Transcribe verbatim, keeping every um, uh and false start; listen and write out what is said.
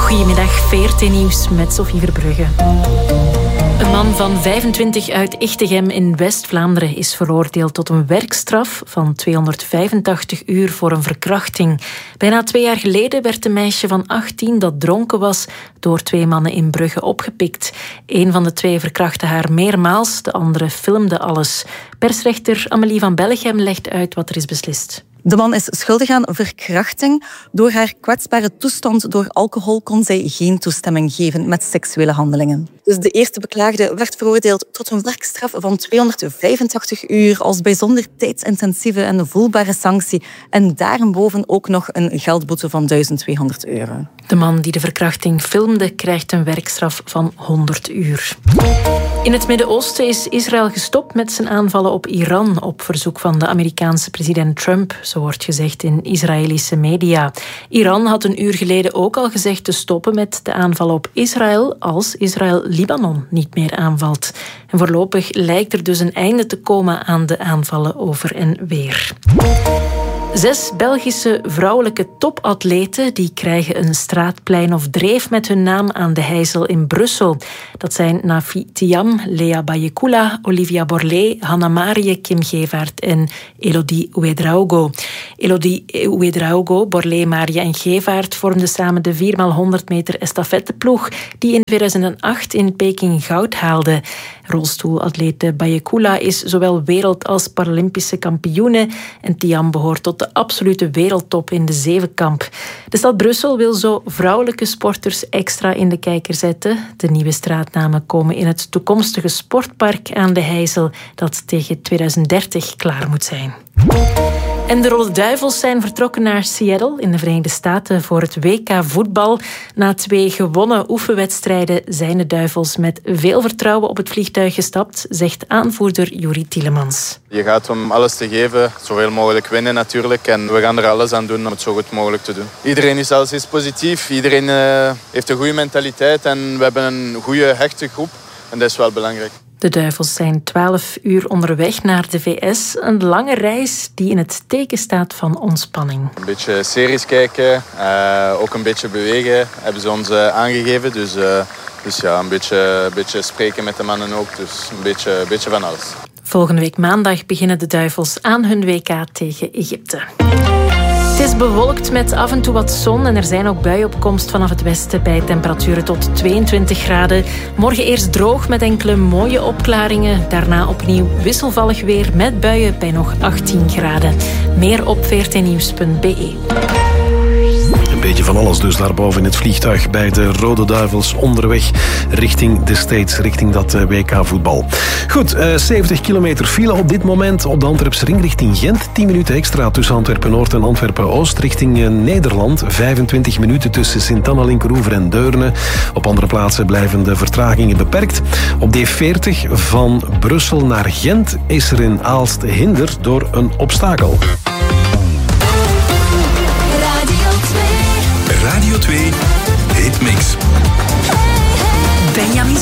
Goedemiddag, V R T Nieuws met Sophie Verbrugge. Een man van vijfentwintig uit Echtegem in West-Vlaanderen is veroordeeld tot een werkstraf van tweehonderdvijfentachtig uur voor een verkrachting. Bijna twee jaar geleden werd een meisje van achttien dat dronken was door twee mannen in Brugge opgepikt. Een van de twee verkrachtte haar meermaals, de andere filmde alles. Persrechter Amélie van Bellegem legt uit wat er is beslist. De man is schuldig aan verkrachting. Door haar kwetsbare toestand door alcohol kon zij geen toestemming geven met seksuele handelingen. Dus de eerste beklaagde werd veroordeeld tot een werkstraf van tweehonderdvijfentachtig uur als bijzonder tijdsintensieve en voelbare sanctie. En daarboven ook nog een geldboete van duizend tweehonderd euro. De man die de verkrachting filmde krijgt een werkstraf van honderd uur. In het Midden-Oosten is Israël gestopt met zijn aanvallen op Iran op verzoek van de Amerikaanse president Trump, zo wordt gezegd in Israëlische media. Iran had een uur geleden ook al gezegd te stoppen met de aanvallen op Israël als Israël Libanon niet meer aanvalt. En voorlopig lijkt er dus een einde te komen aan de aanvallen over en weer. Zes Belgische vrouwelijke topatleten die krijgen een straatplein of dreef met hun naam aan de Heijzel in Brussel. Dat zijn Nafi Thiam, Lea Bayekula, Olivia Borlée, Hanna Marie, Kim Gevaert en Elodie Ouedraogo. Elodie Ouedraogo, Borlée, Marie en Gevaert vormden samen de vier maal honderd meter estafetteploeg die in tweeduizend acht in Peking goud haalde. Rolstoelatlete Bayekula is zowel wereld- als Paralympische kampioene en Thiam behoort tot de absolute wereldtop in de zevenkamp. De stad Brussel wil zo vrouwelijke sporters extra in de kijker zetten. De nieuwe straatnamen komen in het toekomstige sportpark aan de Heijzel dat tegen tweeduizend dertig klaar moet zijn. En de Rode Duivels zijn vertrokken naar Seattle in de Verenigde Staten voor het W K voetbal. Na twee gewonnen oefenwedstrijden zijn de Duivels met veel vertrouwen op het vliegtuig gestapt, zegt aanvoerder Juri Tielemans. Je gaat om alles te geven, zoveel mogelijk winnen natuurlijk. En we gaan er alles aan doen om het zo goed mogelijk te doen. Iedereen is alles is positief, iedereen uh, heeft een goede mentaliteit en we hebben een goede, hechte groep. En dat is wel belangrijk. De Duivels zijn twaalf uur onderweg naar de V S. Een lange reis die in het teken staat van ontspanning. Een beetje series kijken, uh, ook een beetje bewegen, hebben ze ons uh, aangegeven. Dus, uh, dus ja, een beetje, een beetje spreken met de mannen ook. Dus een beetje, een beetje van alles. Volgende week maandag beginnen de Duivels aan hun W K tegen Egypte. Het is bewolkt met af en toe wat zon en er zijn ook buien op komst vanaf het westen bij temperaturen tot tweeëntwintig graden. Morgen eerst droog met enkele mooie opklaringen. Daarna opnieuw wisselvallig weer met buien bij nog achttien graden. Meer op v r t nieuws punt b e. Een beetje van alles dus daarboven in het vliegtuig bij de Rode Duivels onderweg richting de States, richting dat W K voetbal. Goed, uh, zeventig kilometer file op dit moment op de Antwerpse ring richting Gent. tien minuten extra tussen Antwerpen-Noord en Antwerpen-Oost richting uh, Nederland. vijfentwintig minuten tussen Sint-Anna, Linkeroever en Deurne. Op andere plaatsen blijven de vertragingen beperkt. Op D veertig van Brussel naar Gent is er in Aalst hinder door een obstakel. Radio twee Hitmix. Benjamin